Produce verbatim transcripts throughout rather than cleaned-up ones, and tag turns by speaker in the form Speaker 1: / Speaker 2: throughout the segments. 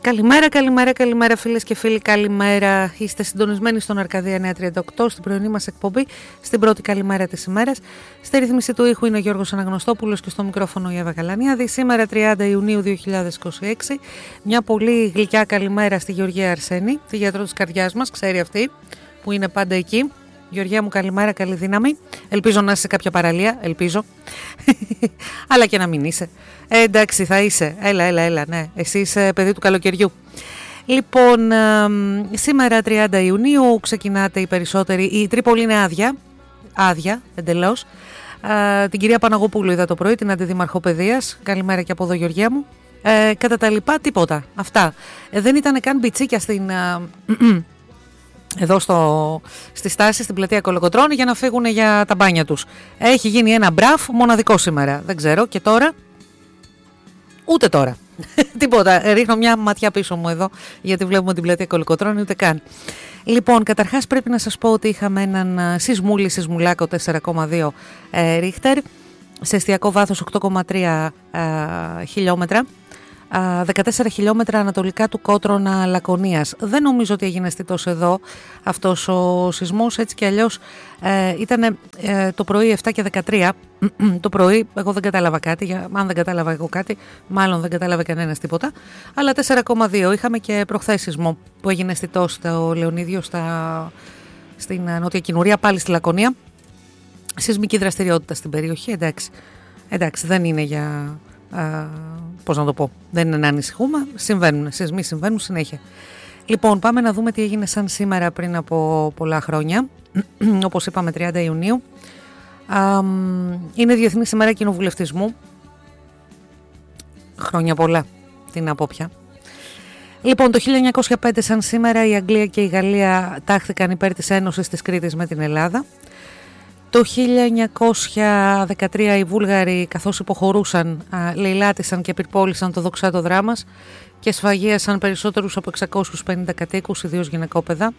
Speaker 1: Καλημέρα, καλημέρα, καλημέρα φίλες και φίλοι, καλημέρα. Είστε συντονισμένοι στον Αρκαδία εννιακόσια τριάντα οκτώ, στην πρωινή μας εκπομπή, στην πρώτη καλημέρα της ημέρας. Στη ρύθμιση του ήχου είναι ο Γιώργος Αναγνωστόπουλος και στο μικρόφωνο η Εύα Καλανιάδη. Σήμερα τριάντα Ιουνίου δύο χιλιάδες είκοσι έξι, μια πολύ γλυκιά καλημέρα στη Γεωργία Αρσένη, τη γιατρό της καρδιάς μας, ξέρει αυτή που είναι πάντα εκεί. Γεωργία μου, καλημέρα, καλή δύναμη. Ελπίζω να είσαι σε κάποια παραλία, ελπίζω. Αλλά και να μην είσαι. Ε, εντάξει, θα είσαι. Έλα, έλα, έλα, ναι. Εσύ είσαι παιδί του καλοκαιριού. Λοιπόν, ε, σήμερα τριάντα Ιουνίου ξεκινάτε οι περισσότεροι. Η Τρίπολη είναι άδεια. Άδεια, εντελώς. Ε, την κυρία Παναγοπούλου είδα το πρωί, την αντιδήμαρχο παιδείας. Καλημέρα και από εδώ, Γεωργία μου. Ε, κατά τα λοιπά, τίποτα. Αυτά. Ε, δεν ήταν καν μπιτσίκια στην... Ε, εδώ στο, στη στάση, στην πλατεία Κολοκοτρώνη για να φύγουν για τα μπάνια τους. Έχει γίνει ένα μπραφ μοναδικό σήμερα. Δεν ξέρω. Και τώρα? Ούτε τώρα. Τίποτα. Ρίχνω μια ματιά πίσω μου εδώ, γιατί βλέπουμε την πλατεία Κολοκοτρώνη, ούτε καν. Λοιπόν, καταρχάς πρέπει να σας πω ότι είχαμε έναν σεισμούλη σεισμουλάκο τέσσερα κόμμα δύο ε, ρίχτερ, σε εστιακό βάθος οκτώ κόμμα τρία ε, χιλιόμετρα. δεκατέσσερα χιλιόμετρα ανατολικά του Κότρονα Λακωνίας. Δεν νομίζω ότι έγινε αισθητός εδώ αυτός ο σεισμός, έτσι κι αλλιώς ε, ήταν ε, το πρωί επτά και δεκατρία. Το πρωί εγώ δεν κατάλαβα κάτι, για, αν δεν κατάλαβα εγώ κάτι, μάλλον δεν κατάλαβε κανένας τίποτα, αλλά τέσσερα κόμμα δύο. Είχαμε και προχθές σεισμό που έγινε αισθητός στο Λεωνίδιο, στα, στην Νότια Κινουρία, πάλι στη Λακωνία. Σεισμική δραστηριότητα στην περιοχή, εντάξει, εντάξει δεν είναι για... Uh, πώς να το πω, δεν είναι να ανησυχούμε, συμβαίνουν, σεισμοί συμβαίνουν συνέχεια. Λοιπόν, πάμε να δούμε τι έγινε σαν σήμερα πριν από πολλά χρόνια. Όπως είπαμε, τριάντα Ιουνίου. uh, Είναι Διεθνή ημέρα κοινοβουλευτισμού. Χρόνια πολλά, τι να πω πια. Λοιπόν, το χίλια εννιακόσια πέντε σαν σήμερα η Αγγλία και η Γαλλία τάχθηκαν υπέρ της Ένωσης της Κρήτης με την Ελλάδα. Το χίλια εννιακόσια δεκατρία οι Βούλγαροι, καθώς υποχωρούσαν, λαιλάτισαν και πυρπόλησαν το δοξάτο δράμας και σφαγίασαν περισσότερους από εξακόσιους πενήντα κατοίκους, ιδίως γυναικόπαιδα.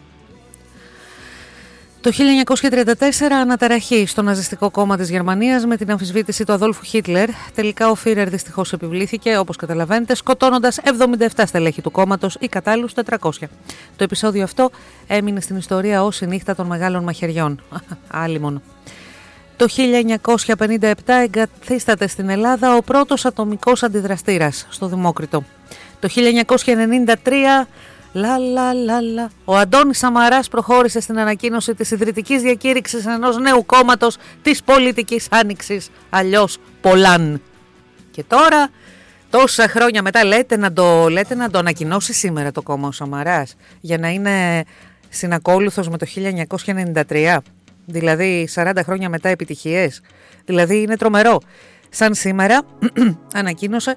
Speaker 1: Το χίλια εννιακόσια τριάντα τέσσερα αναταραχή στο ναζιστικό κόμμα της Γερμανίας με την αμφισβήτηση του Αδόλφου Χίτλερ. Τελικά ο Φίρερ δυστυχώς επιβλήθηκε, όπως καταλαβαίνετε, σκοτώνοντας εβδομήντα επτά στελέχη του κόμματος ή κατ' άλλους τετρακόσια. Το επεισόδιο αυτό έμεινε στην ιστορία ως η νύχτα των μεγάλων μαχαιριών. Άλλη μόνο. Το χίλια εννιακόσια πενήντα επτά εγκαθίσταται στην Ελλάδα ο πρώτος ατομικός αντιδραστήρας στο Δημόκριτο. Το χίλια εννιακόσια ενενήντα τρία... Λα, λα, λα, λα. Ο Αντώνης Σαμαράς προχώρησε στην ανακοίνωση της ιδρυτικής διακήρυξης ενός νέου κόμματος της πολιτικής άνοιξης, αλλιώς Πολάν. Και τώρα, τόσα χρόνια μετά, λέτε να το, λέτε να το ανακοινώσει σήμερα το κόμμα ο Σαμαράς, για να είναι συνακόλουθος με το χίλια εννιακόσια ενενήντα τρία, δηλαδή σαράντα χρόνια μετά επιτυχίες. Δηλαδή είναι τρομερό. Σαν σήμερα ανακοίνωσε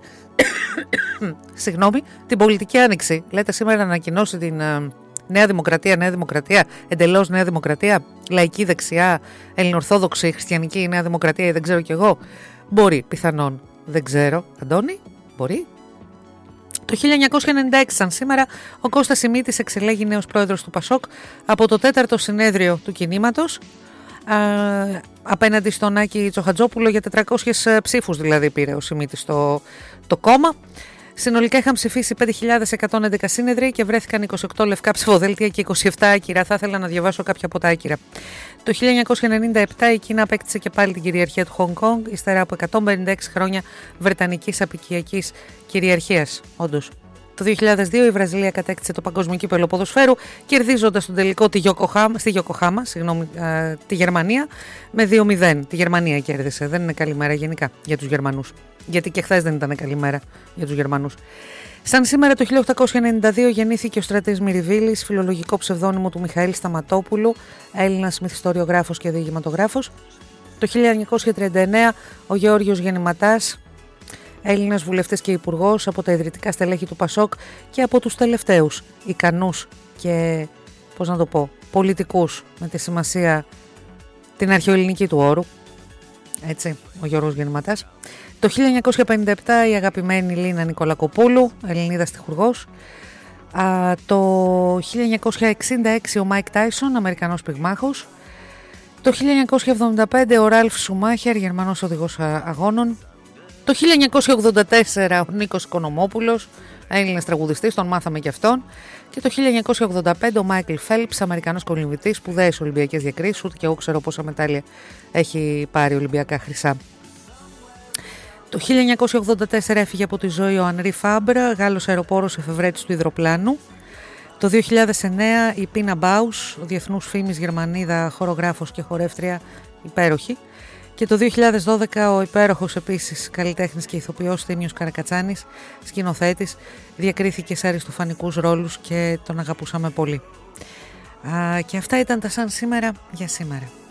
Speaker 1: συγγνώμη, την πολιτική άνοιξη. Λέτε σήμερα να ανακοινώσει την uh, Νέα Δημοκρατία, Νέα Δημοκρατία, εντελώς Νέα Δημοκρατία, λαϊκή δεξιά, ελληνορθόδοξη, χριστιανική Νέα Δημοκρατία, δεν ξέρω κι εγώ. Μπορεί, πιθανόν. Δεν ξέρω. Αντώνη, μπορεί. Το χίλια εννιακόσια ενενήντα έξι, σαν σήμερα, ο Κώστας Σιμίτης εξελέγει νέος πρόεδρος του Πασόκ από το τέταρτο συνέδριο του κινήματος. Uh, απέναντι στον Άκη Τσοχατζόπουλο για τετρακόσιους ψήφους δηλαδή πήρε ο Σιμίτης το, το κόμμα. Συνολικά είχαν ψηφίσει πέντε χιλιάδες εκατόν έντεκα σύνεδροι και βρέθηκαν είκοσι οκτώ λευκά ψηφοδέλτια και είκοσι επτά άκυρα. Θα ήθελα να διαβάσω κάποια από τα άκυρα. Το χίλια εννιακόσια ενενήντα επτά η Κίνα απέκτησε και πάλι την κυριαρχία του Χονγκ Κονγκ ύστερα από εκατόν πενήντα έξι χρόνια βρετανικής απικιακής κυριαρχίας. Όντως. Το δύο χιλιάδες δύο η Βραζιλία κατέκτησε το παγκόσμιο κύπελλο ποδοσφαίρου, κερδίζοντας τον τελικό τη Γιοκοχάμα, στη Γιοκοχάμα, συγγνώμη, α, τη Γερμανία, με δύο μηδέν. Τη Γερμανία κέρδισε. Δεν είναι καλή μέρα γενικά για τους Γερμανούς. Γιατί και χθες δεν ήταν καλή μέρα για τους Γερμανούς. Σαν σήμερα το χίλια οκτακόσια ενενήντα δύο γεννήθηκε ο Στρατής Μυριβίλης, φιλολογικό ψευδώνυμο του Μιχαήλ Σταματόπουλου, Έλληνας μυθιστοριογράφος και διηγηματογράφος. Το χίλια εννιακόσια τριάντα εννέα ο Γεώργιος Γεννηματάς, Έλληνας βουλευτής και υπουργός από τα ιδρυτικά στελέχη του Πασόκ και από τους τελευταίους ικανούς και, πώς να το πω, πολιτικούς με τη σημασία την αρχαιοελληνική του όρου. Έτσι, ο Γιώργος Γεννηματάς. Το χίλια εννιακόσια πενήντα επτά η αγαπημένη Λίνα Νικολακοπούλου, Ελληνίδα στιχουργός. Α, το χίλια εννιακόσια εξήντα έξι ο Μάικ Τάισον, Αμερικανός πυγμάχος. Το χίλια εννιακόσια εβδομήντα πέντε ο Ράλφ Σουμάχερ, Γερμανός οδηγός αγώνων. Το χίλια εννιακόσια ογδόντα τέσσερα ο Νίκος Οικονομόπουλος, Έλληνας τραγουδιστής, τον μάθαμε και αυτόν. Και το χίλια εννιακόσια ογδόντα πέντε ο Μάικλ Φέλπς, Αμερικανός κολυμβητής, σπουδαίες Ολυμπιακές διακρίσεις, ούτε και εγώ ξέρω πόσα μετάλλια έχει πάρει Ολυμπιακά χρυσά. Το χίλια εννιακόσια ογδόντα τέσσερα έφυγε από τη ζωή ο Ανρί Φάμπρ, Γάλλος αεροπόρος εφευρέτης του υδροπλάνου. Το δύο χιλιάδες εννέα η Πίνα Μπάους, διεθνούς φήμης Γερμανίδα, χορογράφος και χορεύτρια, υπέροχη. Και το δύο χιλιάδες δώδεκα ο υπέροχος επίσης καλλιτέχνης και ηθοποιός Θήμιος Καρακατσάνης, σκηνοθέτης, διακρίθηκε σε αριστοφανικούς ρόλους και τον αγαπούσαμε πολύ. Α, και αυτά ήταν τα σαν σήμερα για σήμερα.